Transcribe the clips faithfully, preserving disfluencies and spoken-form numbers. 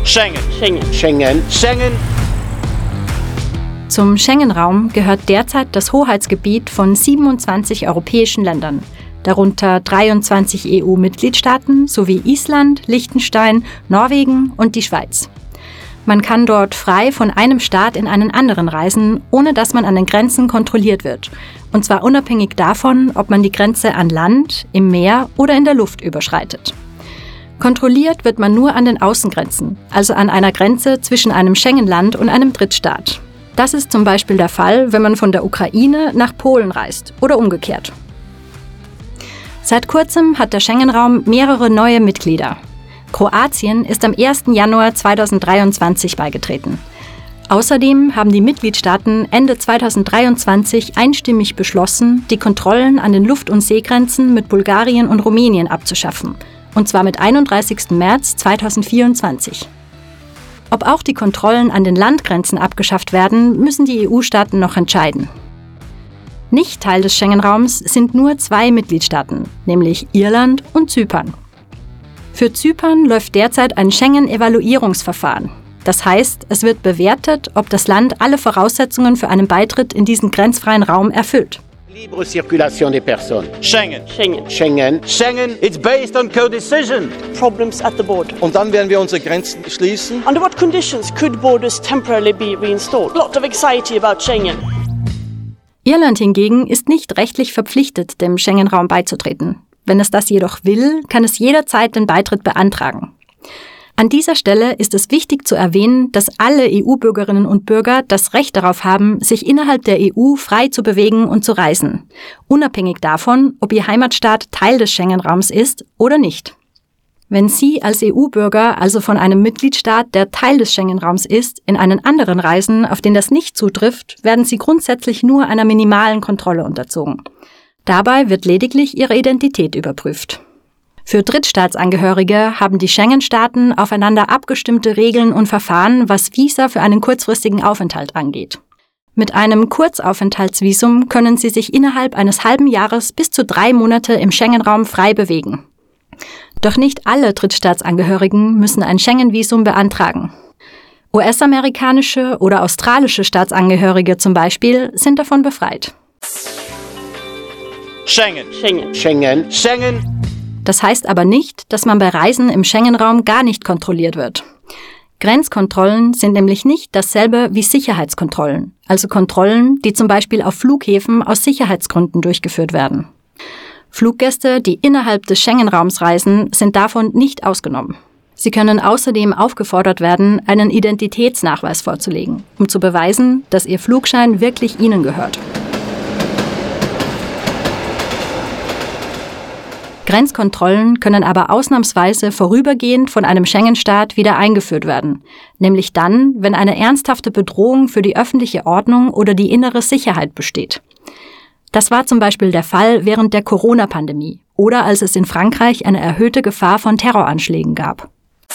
Schengen. Schengen. Schengen. Schengen. Zum Schengen-Raum gehört derzeit das Hoheitsgebiet von siebenundzwanzig europäischen Ländern, darunter dreiundzwanzig E U-Mitgliedstaaten sowie Island, Liechtenstein, Norwegen und die Schweiz. Man kann dort frei von einem Staat in einen anderen reisen, ohne dass man an den Grenzen kontrolliert wird. Und zwar unabhängig davon, ob man die Grenze an Land, im Meer oder in der Luft überschreitet. Kontrolliert wird man nur an den Außengrenzen, also an einer Grenze zwischen einem Schengen-Land und einem Drittstaat. Das ist zum Beispiel der Fall, wenn man von der Ukraine nach Polen reist oder umgekehrt. Seit kurzem hat der Schengen-Raum mehrere neue Mitglieder. Kroatien ist am ersten Januar zweitausenddreiundzwanzig beigetreten. Außerdem haben die Mitgliedstaaten Ende zweitausenddreiundzwanzig einstimmig beschlossen, die Kontrollen an den Luft- und Seegrenzen mit Bulgarien und Rumänien abzuschaffen, und zwar mit einunddreißigsten März zweitausendvierundzwanzig. Ob auch die Kontrollen an den Landgrenzen abgeschafft werden, müssen die E U-Staaten noch entscheiden. Nicht Teil des Schengen-Raums sind nur zwei Mitgliedstaaten, nämlich Irland und Zypern. Für Zypern läuft derzeit ein Schengen-Evaluierungsverfahren. Das heißt, es wird bewertet, ob das Land alle Voraussetzungen für einen Beitritt in diesen grenzfreien Raum erfüllt. Libre circulation des personnes. Schengen. Schengen. Schengen. Schengen. It's based on co-decision. Problems at the border. Und dann werden wir unsere Grenzen schließen. Under what conditions could borders temporarily be reinstalled? A lot of anxiety about Schengen. Irland hingegen ist nicht rechtlich verpflichtet, dem Schengen-Raum beizutreten. Wenn es das jedoch will, kann es jederzeit den Beitritt beantragen. An dieser Stelle ist es wichtig zu erwähnen, dass alle E U-Bürgerinnen und Bürger das Recht darauf haben, sich innerhalb der E U frei zu bewegen und zu reisen, unabhängig davon, ob ihr Heimatstaat Teil des Schengen-Raums ist oder nicht. Wenn Sie als E U-Bürger also von einem Mitgliedstaat, der Teil des Schengen-Raums ist, in einen anderen reisen, auf den das nicht zutrifft, werden Sie grundsätzlich nur einer minimalen Kontrolle unterzogen. Dabei wird lediglich Ihre Identität überprüft. Für Drittstaatsangehörige haben die Schengen-Staaten aufeinander abgestimmte Regeln und Verfahren, was Visa für einen kurzfristigen Aufenthalt angeht. Mit einem Kurzaufenthaltsvisum können Sie sich innerhalb eines halben Jahres bis zu drei Monate im Schengen-Raum frei bewegen. Doch nicht alle Drittstaatsangehörigen müssen ein Schengen-Visum beantragen. U S-amerikanische oder australische Staatsangehörige zum Beispiel sind davon befreit. Schengen. Schengen. Schengen. Schengen. Das heißt aber nicht, dass man bei Reisen im Schengen-Raum gar nicht kontrolliert wird. Grenzkontrollen sind nämlich nicht dasselbe wie Sicherheitskontrollen, also Kontrollen, die zum Beispiel auf Flughäfen aus Sicherheitsgründen durchgeführt werden. Fluggäste, die innerhalb des Schengen-Raums reisen, sind davon nicht ausgenommen. Sie können außerdem aufgefordert werden, einen Identitätsnachweis vorzulegen, um zu beweisen, dass ihr Flugschein wirklich ihnen gehört. Grenzkontrollen können aber ausnahmsweise vorübergehend von einem Schengen-Staat wieder eingeführt werden, nämlich dann, wenn eine ernsthafte Bedrohung für die öffentliche Ordnung oder die innere Sicherheit besteht. Das war zum Beispiel der Fall während der Corona-Pandemie oder als es in Frankreich eine erhöhte Gefahr von Terroranschlägen gab.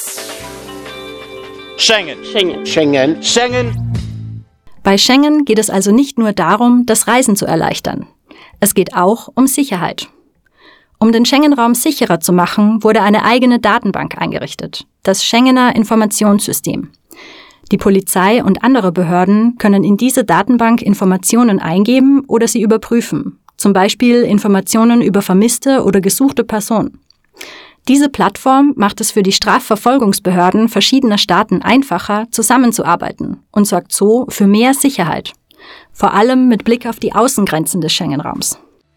Schengen. Schengen. Schengen. Schengen. Bei Schengen geht es also nicht nur darum, das Reisen zu erleichtern. Es geht auch um Sicherheit. Um den Schengen-Raum sicherer zu machen, wurde eine eigene Datenbank eingerichtet, das Schengener Informationssystem. Die Polizei und andere Behörden können in diese Datenbank Informationen eingeben oder sie überprüfen, zum Beispiel Informationen über vermisste oder gesuchte Personen. Diese Plattform macht es für die Strafverfolgungsbehörden verschiedener Staaten einfacher, zusammenzuarbeiten und sorgt so für mehr Sicherheit, vor allem mit Blick auf die Außengrenzen des Schengen-Raums.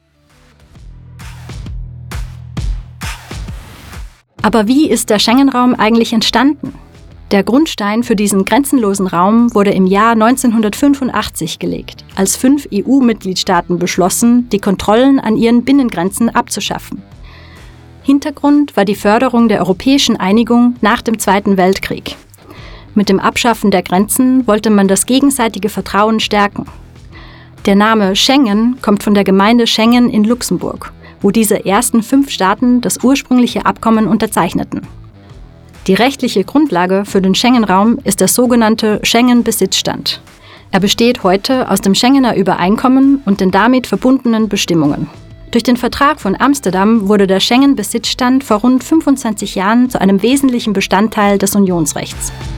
Aber wie ist der Schengen-Raum eigentlich entstanden? Der Grundstein für diesen grenzenlosen Raum wurde im Jahr neunzehnhundertfünfundachtzig gelegt, als fünf E U-Mitgliedstaaten beschlossen, die Kontrollen an ihren Binnengrenzen abzuschaffen. Hintergrund war die Förderung der europäischen Einigung nach dem Zweiten Weltkrieg. Mit dem Abschaffen der Grenzen wollte man das gegenseitige Vertrauen stärken. Der Name Schengen kommt von der Gemeinde Schengen in Luxemburg, wo diese ersten fünf Staaten das ursprüngliche Abkommen unterzeichneten. Die rechtliche Grundlage für den Schengen-Raum ist der sogenannte Schengen-Besitzstand. Er besteht heute aus dem Schengener Übereinkommen und den damit verbundenen Bestimmungen. Durch den Vertrag von Amsterdam wurde der Schengen-Besitzstand vor rund fünfundzwanzig Jahren zu einem wesentlichen Bestandteil des Unionsrechts.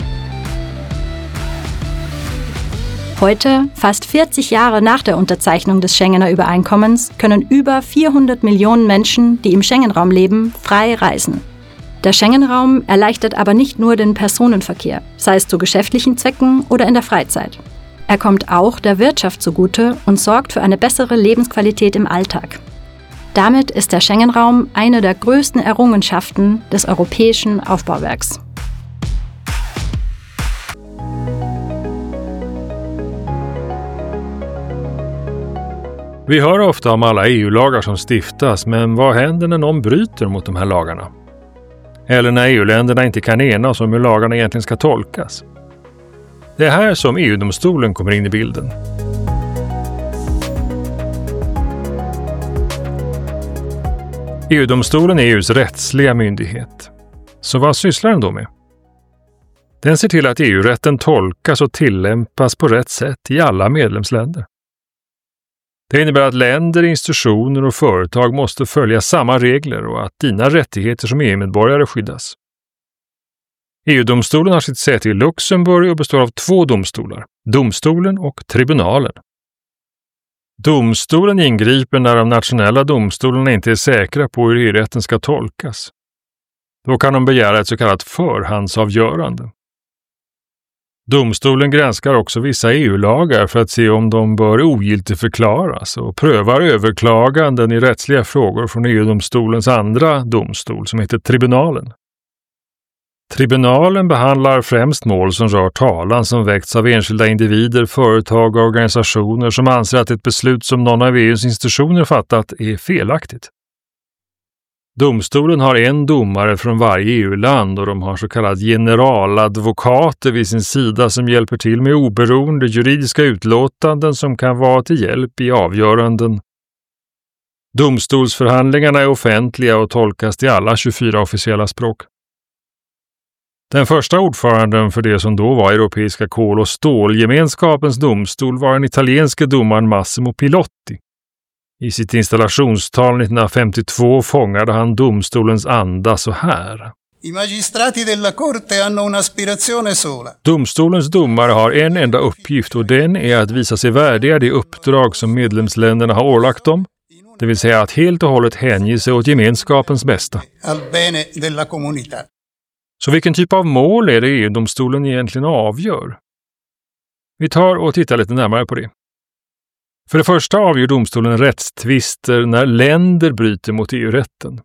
Heute, fast vierzig Jahre nach der Unterzeichnung des Schengener Übereinkommens, können über vierhundert Millionen Menschen, die im Schengen-Raum leben, frei reisen. Der Schengen-Raum erleichtert aber nicht nur den Personenverkehr, sei es zu geschäftlichen Zwecken oder in der Freizeit. Er kommt auch der Wirtschaft zugute und sorgt für eine bessere Lebensqualität im Alltag. Damit ist der Schengen-Raum eine der größten Errungenschaften des europäischen Aufbauwerks. Vi hör ofta om alla E U-lagar som stiftas, men vad händer när någon bryter mot de här lagarna? Eller när E U-länderna inte kan enas om hur lagarna egentligen ska tolkas? Det är här som E U-domstolen kommer in i bilden. E U-domstolen är E U:s rättsliga myndighet. Så vad sysslar den då med? Den ser till att E U-rätten tolkas och tillämpas på rätt sätt i alla medlemsländer. Det innebär att länder, institutioner och företag måste följa samma regler och att dina rättigheter som E U-medborgare skyddas. E U-domstolen har sitt säte i Luxemburg och består av två domstolar, domstolen och tribunalen. Domstolen ingriper när de nationella domstolarna inte är säkra på hur E U-rätten ska tolkas. Då kan de begära ett så kallat förhandsavgörande. Domstolen granskar också vissa E U-lagar för att se om de bör ogiltigförklaras och prövar överklaganden i rättsliga frågor från E U-domstolens andra domstol som heter tribunalen. Tribunalen behandlar främst mål som rör talan som väckts av enskilda individer, företag och organisationer som anser att ett beslut som någon av E U:s institutioner fattat är felaktigt. Domstolen har en domare från varje E U-land och de har så kallade generaladvokater vid sin sida som hjälper till med oberoende juridiska utlåtanden som kan vara till hjälp i avgöranden. Domstolsförhandlingarna är offentliga och tolkas till alla tjugofyra officiella språk. Den första ordföranden för det som då var Europeiska kol- och stålgemenskapens domstol var den italienske domaren Massimo Pilotti. I sitt installationstal nittonhundrafemtiotvå fångade han domstolens anda så här. I magistrati della corte hanno un'aspirazione sola. Domstolens domare har en enda uppgift och den är att visa sig värdiga det uppdrag som medlemsländerna har ålagt dem, det vill säga att helt och hållet hänge sig åt gemenskapens bästa. Al bene della comunità. Så vilken typ av mål är det E U-domstolen egentligen avgör? Vi tar och tittar lite närmare på det. För det första avgör domstolen rättstvister när länder bryter mot E U-rätten.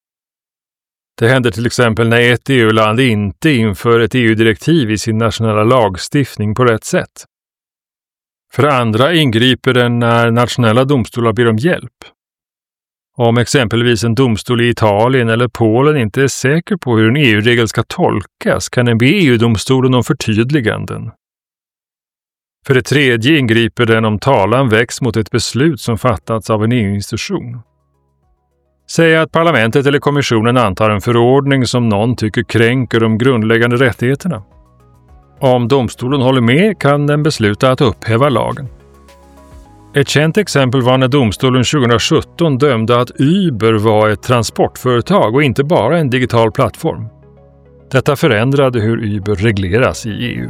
Det händer till exempel när ett E U-land inte inför ett E U-direktiv i sin nationella lagstiftning på rätt sätt. För det andra ingriper den när nationella domstolar ber om hjälp. Om exempelvis en domstol i Italien eller Polen inte är säker på hur en E U-regel ska tolkas kan den be E U-domstolen om förtydliganden. För det tredje ingriper den om talan väcks mot ett beslut som fattats av en E U-institution. Säg att parlamentet eller kommissionen antar en förordning som någon tycker kränker de grundläggande rättigheterna. Om domstolen håller med kan den besluta att upphäva lagen. Ett känt exempel var när domstolen tjugosjutton dömde att Uber var ett transportföretag och inte bara en digital plattform. Detta förändrade hur Uber regleras i E U.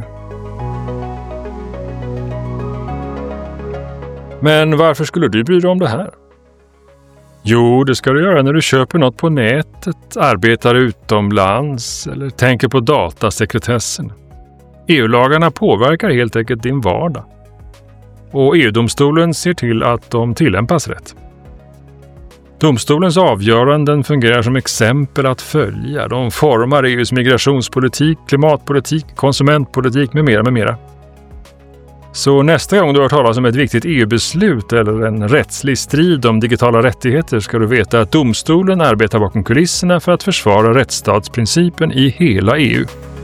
Men varför skulle du bry dig om det här? Jo, det ska du göra när du köper något på nätet, arbetar utomlands eller tänker på datasekretessen. E U-lagarna påverkar helt enkelt din vardag. Och E U-domstolen ser till att de tillämpas rätt. Domstolens avgöranden fungerar som exempel att följa. De formar E U:s migrationspolitik, klimatpolitik, konsumentpolitik med mera med mera. Så nästa gång du har talat om ett viktigt E U-beslut eller en rättslig strid om digitala rättigheter ska du veta att domstolen arbetar bakom kulisserna för att försvara rättsstatsprincipen i hela E U.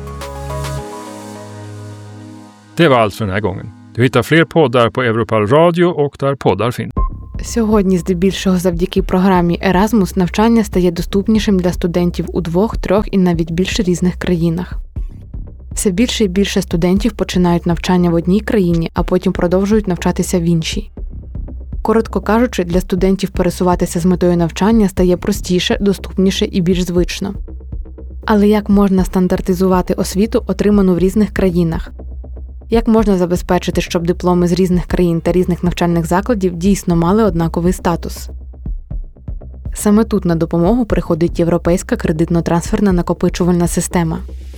Det var allt för den här gången. Du hittar fler poddar på Europal Radio och där poddar finns. Сьогодні, здебільшого завдяки програмі Erasmus, навчання стає доступнішим для студентів у двох, трьох і навіть більше різних країнах. Все більше і більше студентів починають навчання в одній країні, а потім продовжують навчатися в іншій. Коротко кажучи, для студентів пересуватися з метою навчання стає простіше, доступніше і більш звично. Але як можна стандартизувати освіту, отриману в різних країнах? Як можна забезпечити, щоб дипломи з різних країн та різних навчальних закладів дійсно мали однаковий статус? Саме тут на допомогу приходить Європейська кредитно-трансферна накопичувальна система.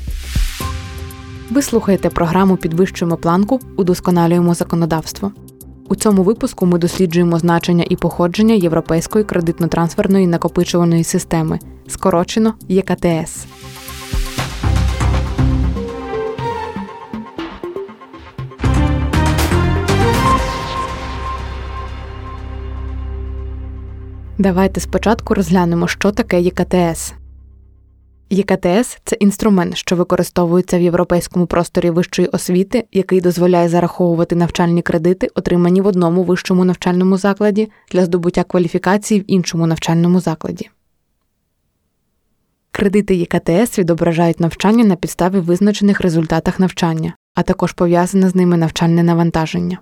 Ви слухаєте програму «Підвищуємо планку. Удосконалюємо законодавство». У цьому випуску ми досліджуємо значення і походження Європейської кредитно-трансферної накопичувальної системи, скорочено Є Ка Те Ес. Давайте спочатку розглянемо, що таке Є Ка Те Ес. Є Ка Те Ес – це інструмент, що використовується в європейському просторі вищої освіти, який дозволяє зараховувати навчальні кредити, отримані в одному вищому навчальному закладі, для здобуття кваліфікації в іншому навчальному закладі. Кредити Є Ка Те Ес відображають навчання на підставі визначених результатах навчання, а також пов'язане з ними навчальне навантаження.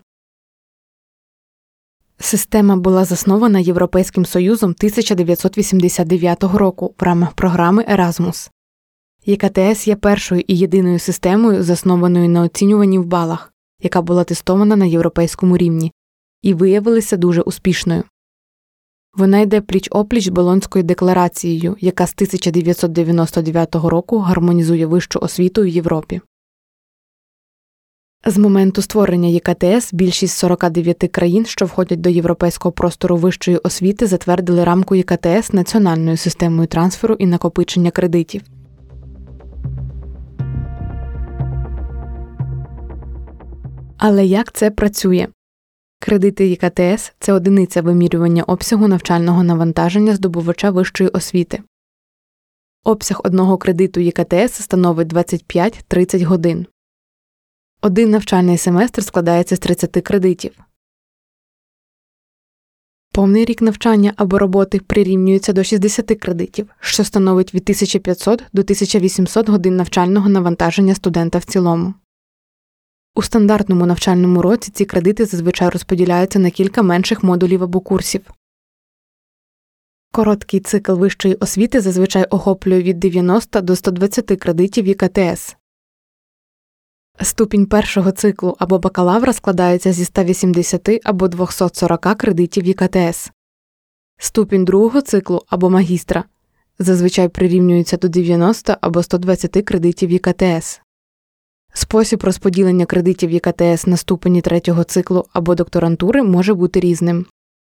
Система була заснована Європейським Союзом тисяча дев'ятсот вісімдесят дев'ятого року в рамках програми Еразмус. Є Ка Те Ес є першою і єдиною системою, заснованою на оцінюванні в балах, яка була тестована на європейському рівні, і виявилася дуже успішною. Вона йде пліч-опліч з Болонською декларацією, яка з тисяча дев'ятсот дев'яносто дев'ятого року гармонізує вищу освіту в Європі. З моменту створення Є Ка Те Ес більшість сорок дев'ять країн, що входять до європейського простору вищої освіти, затвердили рамку Є Ка Те Ес національною системою трансферу і накопичення кредитів. Але як це працює? Кредити Є Ка Те Ес – це одиниця вимірювання обсягу навчального навантаження здобувача вищої освіти. Обсяг одного кредиту Є Ка Те Ес становить двадцять п'ять - тридцять годин. Один навчальний семестр складається з тридцяти кредитів. Повний рік навчання або роботи прирівнюється до шістдесяти кредитів, що становить від тисяча п'ятсот до тисяча вісімсот годин навчального навантаження студента в цілому. У стандартному навчальному році ці кредити зазвичай розподіляються на кілька менших модулів або курсів. Короткий цикл вищої освіти зазвичай охоплює від дев'яноста до ста двадцяти кредитів Є Ка Те Ес. Ступінь першого циклу або бакалавра складається зі ста вісімдесяти або двохсот сорока кредитів Є Ка Те Ес. Ступінь другого циклу або магістра зазвичай прирівнюється до дев'яноста або ста двадцяти кредитів Є Ка Те Ес. Спосіб розподілення кредитів Є Ка Те Ес на ступені третього циклу або докторантури може бути різним.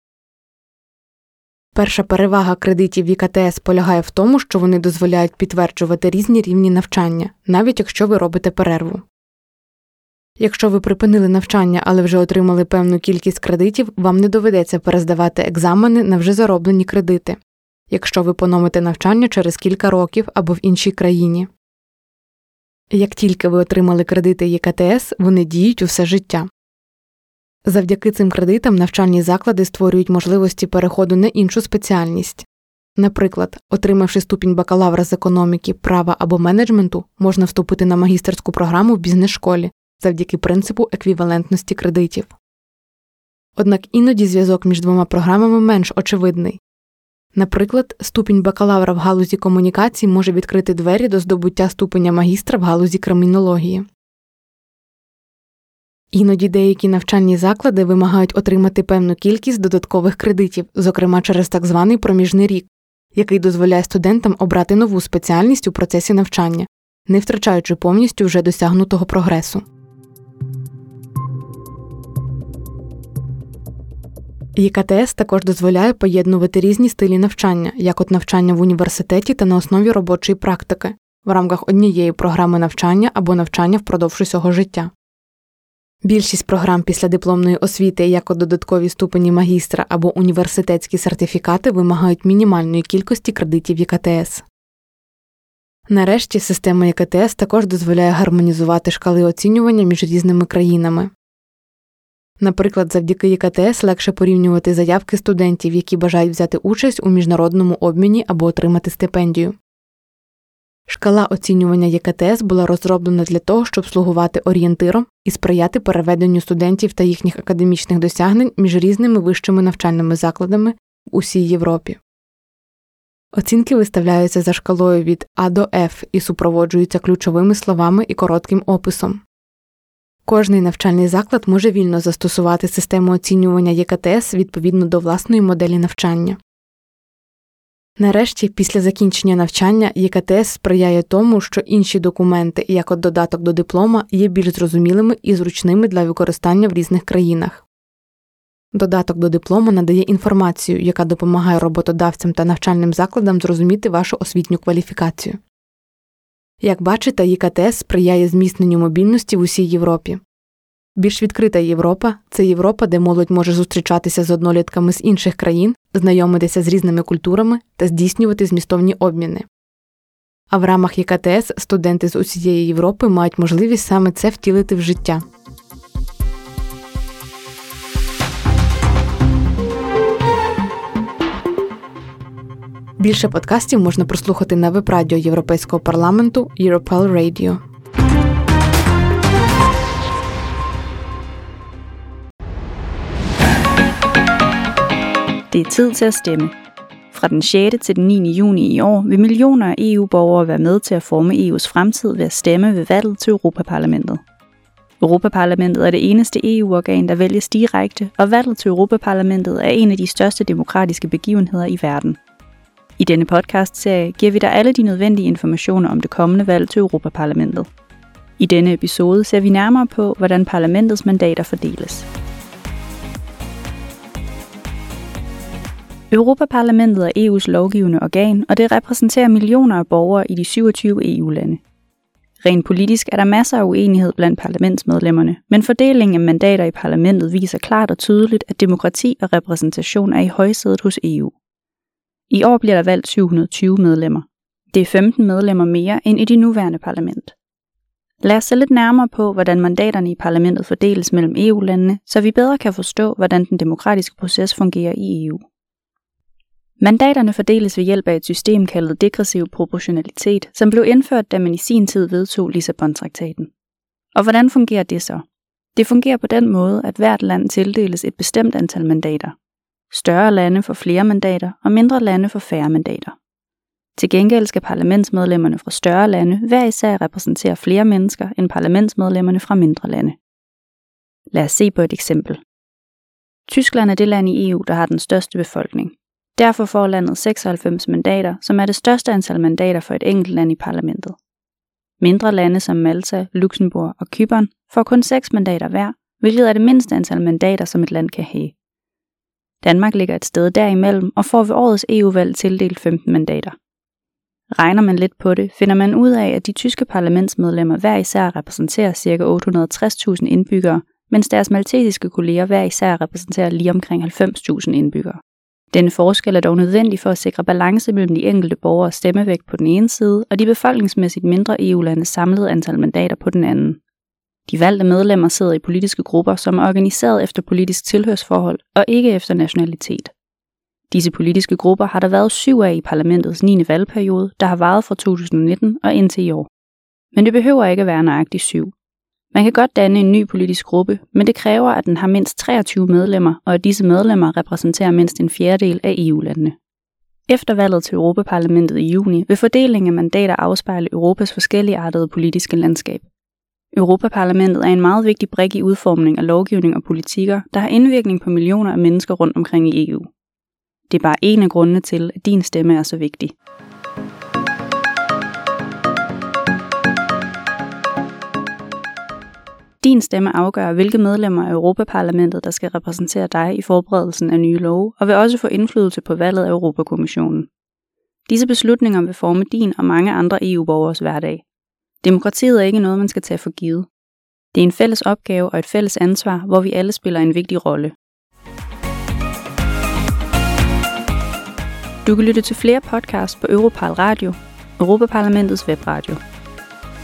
Перша перевага кредитів Є Ка Те Ес полягає в тому, що вони дозволяють підтверджувати різні рівні навчання, навіть якщо ви робите перерву. Якщо ви припинили навчання, але вже отримали певну кількість кредитів, вам не доведеться перездавати екзамени на вже зароблені кредити, якщо ви поновите навчання через кілька років або в іншій країні. Як тільки ви отримали кредити Є Ка Те Ес, вони діють усе життя. Завдяки цим кредитам навчальні заклади створюють можливості переходу на іншу спеціальність. Наприклад, отримавши ступінь бакалавра з економіки, права або менеджменту, можна вступити на магістерську програму в бізнес-школі завдяки принципу еквівалентності кредитів. Однак іноді зв'язок між двома програмами менш очевидний. Наприклад, ступінь бакалавра в галузі комунікацій може відкрити двері до здобуття ступеня магістра в галузі кримінології. Іноді деякі навчальні заклади вимагають отримати певну кількість додаткових кредитів, зокрема через так званий проміжний рік, який дозволяє студентам обрати нову спеціальність у процесі навчання, не втрачаючи повністю вже досягнутого прогресу. Є Ка Те Ес також дозволяє поєднувати різні стилі навчання, як от навчання в університеті та на основі робочої практики, в рамках однієї програми навчання або навчання впродовж усього життя. Більшість програм післядипломної освіти, як от додаткові ступені магістра або університетські сертифікати, вимагають мінімальної кількості кредитів Є Ка Те Ес. Нарешті, система Є Ка Те Ес також дозволяє гармонізувати шкали оцінювання між різними країнами. Наприклад, завдяки Є Ка Те Ес легше порівнювати заявки студентів, які бажають взяти участь у міжнародному обміні або отримати стипендію. Шкала оцінювання Є Ка Те Ес була розроблена для того, щоб слугувати орієнтиром і сприяти переведенню студентів та їхніх академічних досягнень між різними вищими навчальними закладами в усій Європі. Оцінки виставляються за шкалою від А до Ф і супроводжуються ключовими словами і коротким описом. Кожний навчальний заклад може вільно застосувати систему оцінювання Є Ка Те Ес відповідно до власної моделі навчання. Нарешті, після закінчення навчання, Є Ка Те Ес сприяє тому, що інші документи, як от додаток до диплома, є більш зрозумілими і зручними для використання в різних країнах. Додаток до диплома надає інформацію, яка допомагає роботодавцям та навчальним закладам зрозуміти вашу освітню кваліфікацію. Як бачите, Є Ка Те Ес сприяє зміцненню мобільності в усій Європі. Більш відкрита Європа – це Європа, де молодь може зустрічатися з однолітками з інших країн, знайомитися з різними культурами та здійснювати змістовні обміни. А в рамах Є Ка Те Ес студенти з усієї Європи мають можливість саме це втілити в життя. Більше подкастів можна прослухати на веб-радіо Європейського парламенту Europal Radio. Det er tid til at stemme. Fra den sjette til den niende juni i år vil millioner af E U-borgere være med til at forme E U's fremtid ved at stemme ved valget til Europaparlamentet. Europaparlamentet er det eneste E U-organ, der vælges direkte, og valget til Europaparlamentet er en af de største demokratiske begivenheder i verden. I denne podcast-serie giver vi dig alle de nødvendige informationer om det kommende valg til Europaparlamentet. I denne episode ser vi nærmere på, hvordan parlamentets mandater fordeles. Europaparlamentet er E U's lovgivende organ, og det repræsenterer millioner af borgere i de syvogtyve E U-lande. Rent politisk er der masser af uenighed blandt parlamentsmedlemmerne, men fordelingen af mandater i parlamentet viser klart og tydeligt, at demokrati og repræsentation er i højsædet hos E U. I år bliver der valgt syv hundrede og tyve medlemmer. Det er femten medlemmer mere end i de nuværende parlament. Lad os se lidt nærmere på, hvordan mandaterne i parlamentet fordeles mellem E U-landene, så vi bedre kan forstå, hvordan den demokratiske proces fungerer i E U. Mandaterne fordeles ved hjælp af et system kaldet degressiv proportionalitet, som blev indført, da man i sin tid vedtog Lissabon-traktaten. Og hvordan fungerer det så? Det fungerer på den måde, at hvert land tildeles et bestemt antal mandater. Større lande får flere mandater, og mindre lande får færre mandater. Til gengæld skal parlamentsmedlemmerne fra større lande hver især repræsentere flere mennesker end parlamentsmedlemmerne fra mindre lande. Lad os se på et eksempel. Tyskland er det land i E U, der har den største befolkning. Derfor får landet seksoghalvfems mandater, som er det største antal mandater for et enkelt land i parlamentet. Mindre lande som Malta, Luxembourg og Cypern får kun seks mandater hver, hvilket er det mindste antal mandater, som et land kan have. Danmark ligger et sted derimellem og får ved årets E U-valg tildelt femten mandater. Regner man lidt på det, finder man ud af, at de tyske parlamentsmedlemmer hver især repræsenterer ca. otte hundrede og tres tusind indbyggere, mens deres maltesiske kolleger hver især repræsenterer lige omkring halvfems tusind indbyggere. Denne forskel er dog nødvendig for at sikre balance mellem de enkelte borgeres stemmevægt på den ene side og de befolkningsmæssigt mindre E U-landes samlede antal mandater på den anden. De valgte medlemmer sidder i politiske grupper, som er organiseret efter politisk tilhørsforhold og ikke efter nationalitet. Disse politiske grupper har der været syv af i parlamentets niende valgperiode, der har varet fra to tusind og nitten og indtil i år. Men det behøver ikke at være nøjagtigt syv. Man kan godt danne en ny politisk gruppe, men det kræver, at den har mindst treogtyve medlemmer, og at disse medlemmer repræsenterer mindst en fjerdedel af E U-landene. Efter valget til Europaparlamentet i juni vil fordelingen af mandater afspejle Europas forskelligartede politiske landskab. Europaparlamentet er en meget vigtig brik i udformning af lovgivning og politikker, der har indvirkning på millioner af mennesker rundt omkring i E U. Det er bare en af grundene til, at din stemme er så vigtig. Din stemme afgør, hvilke medlemmer af Europaparlamentet, der skal repræsentere dig i forberedelsen af nye love, og vil også få indflydelse på valget af Europakommissionen. Disse beslutninger vil forme din og mange andre E U-borgers hverdag. Demokratiet er ikke noget, man skal tage for givet. Det er en fælles opgave og et fælles ansvar, hvor vi alle spiller en vigtig rolle. Du kan lytte til flere podcasts på Europal Radio, Europaparlamentets webradio.